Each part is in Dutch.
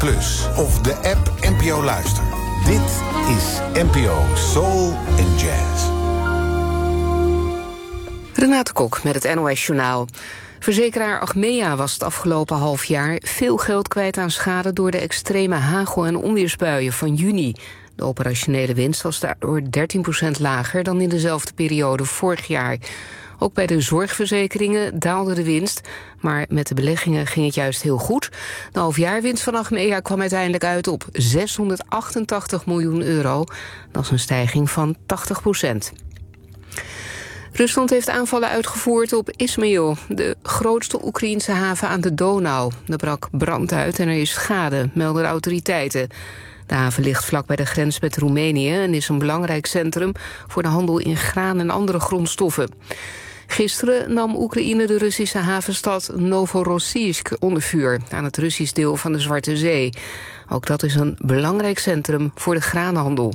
Plus of de app NPO Luister. Dit is NPO Soul and Jazz. Renate Kok met het NOS Journaal. Verzekeraar Achmea was het afgelopen half jaar veel geld kwijt aan schade door de extreme hagel- en onweersbuien van juni. De operationele winst was daardoor 13% lager dan in dezelfde periode vorig jaar. Ook bij de zorgverzekeringen daalde de winst, maar met de beleggingen ging het juist heel goed. De halfjaarwinst van Achmea kwam uiteindelijk uit op 688 miljoen euro. Dat is een stijging van 80%. Rusland heeft aanvallen uitgevoerd op Izmail, de grootste Oekraïense haven aan de Donau. Er brak brand uit en er is schade, melden de autoriteiten. De haven ligt vlak bij de grens met Roemenië en is een belangrijk centrum voor de handel in graan en andere grondstoffen. Gisteren nam Oekraïne de Russische havenstad Novorossiysk onder vuur aan het Russisch deel van de Zwarte Zee. Ook dat is een belangrijk centrum voor de graanhandel.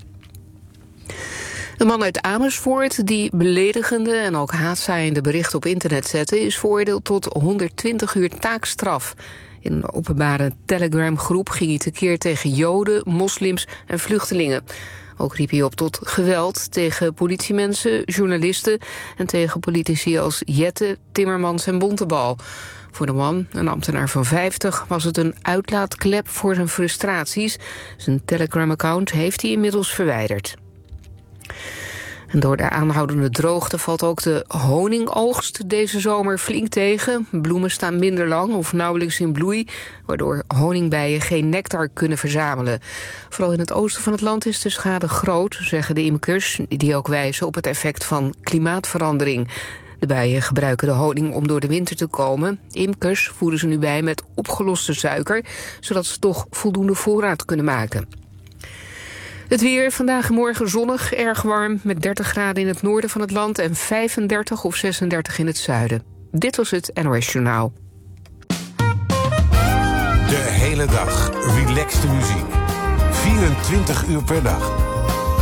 Een man uit Amersfoort die beledigende en ook haatzaaiende berichten op internet zette, is veroordeeld tot 120 uur taakstraf. In een openbare Telegram-groep ging hij tekeer tegen Joden, moslims en vluchtelingen. Ook riep hij op tot geweld tegen politiemensen, journalisten en tegen politici als Jette, Timmermans en Bontebal. Voor de man, een ambtenaar van 50, was het een uitlaatklep voor zijn frustraties. Zijn Telegram-account heeft hij inmiddels verwijderd. En door de aanhoudende droogte valt ook de honingoogst deze zomer flink tegen. Bloemen staan minder lang of nauwelijks in bloei, waardoor honingbijen geen nectar kunnen verzamelen. Vooral in het oosten van het land is de schade groot, zeggen de imkers, die ook wijzen op het effect van klimaatverandering. De bijen gebruiken de honing om door de winter te komen. Imkers voeren ze nu bij met opgeloste suiker, zodat ze toch voldoende voorraad kunnen maken. Het weer, vandaag en morgen zonnig, erg warm, met 30 graden in het noorden van het land en 35 of 36 in het zuiden. Dit was het NOS Journaal. De hele dag relaxte muziek. 24 uur per dag.